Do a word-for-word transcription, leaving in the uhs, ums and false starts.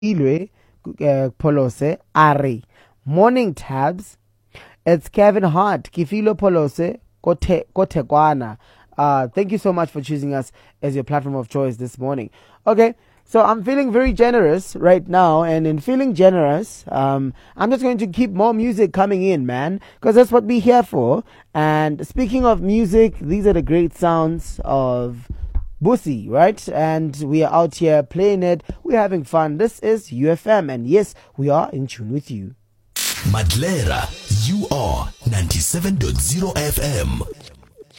Ilwe uh, Polose Ari. Morning tabs. It's Kevin Hart. Kifilo Polose Kote Kotekwana. Uh, thank you so much for choosing us as your platform of choice this morning. Okay, so I'm feeling very generous right now, and in feeling generous, um, I'm just going to keep more music coming in, man, because that's what we're here for. And speaking of music, these are the great sounds of Busi, right? And we are out here playing it. We're having fun. This is U F M, and yes, we are in tune with you. Madlera, you are ninety-seven point zero F M.